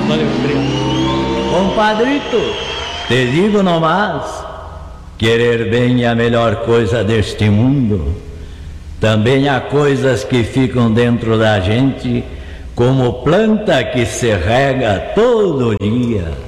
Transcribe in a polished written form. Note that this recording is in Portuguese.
Valeu, obrigado. Compadrito, te digo nomás, querer bem é a melhor coisa deste mundo. Também há coisas que ficam dentro da gente, como planta que se rega todo dia.